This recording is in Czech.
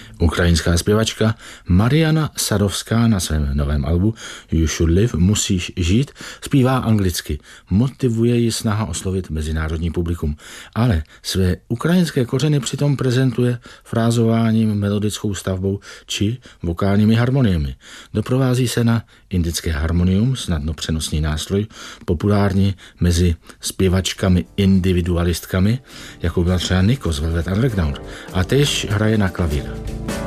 Ukrajinská zpěvačka Mariana Sadovská na svém novém albu You Should Live, musíš žít, zpívá anglicky. Motivuje ji snaha oslovit mezinárodní publikum, ale své ukrajinské kořeny přitom prezentuje frázováním, melodickou stavbou či vokálními harmoniemi. Doprovází se na indické harmonium, snadno přenosný nástroj, populární mezi zpěvačkami individualistkami, jako byla třeba Nico z Velvet Underground, a též hraje na klavír.